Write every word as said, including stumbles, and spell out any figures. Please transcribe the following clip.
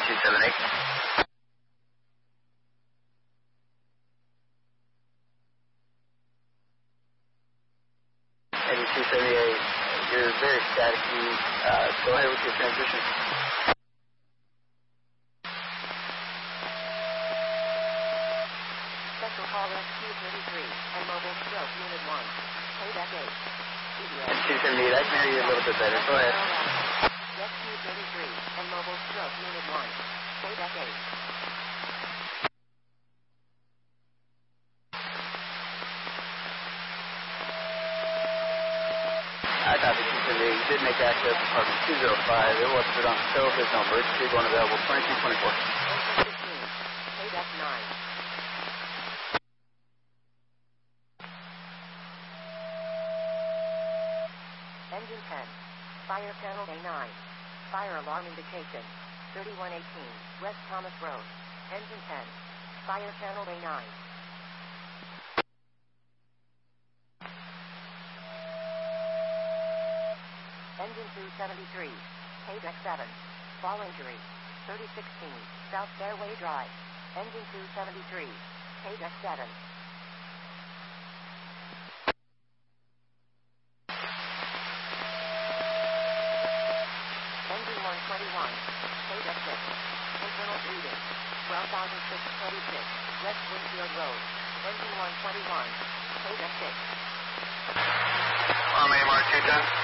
two seven eight. Eddie two seventy-eight, you're very staticky. Uh, go ahead with your transition. Special call S Q thirty-three and mobile stroke unit one. Payback eight. And two seventy-eight, I can hear you a little bit better. Go ahead. S Q thirty-three and mobile stroke unit one. Payback eight. I copy two seventy-eight. You did make access to apartment two oh five. It was put on show. There's no emergency. One available. twenty-two twenty-four. fifteen. Payback nine. Engine ten. Fire channel A nine. Fire alarm indication. thirty-one eighteen. West Thomas Road. Engine ten. Fire channel A nine. Engine two seventy-three. Payback seven. Fall injury. thirty sixteen. South Fairway Drive. Engine two seventy-three. Payback seven. Engine one twenty-one. Payback six. Internal reading. twelve thousand six hundred twenty-six. West Winfield Road. Engine one twenty-one. Payback six. Um, A M R two ten.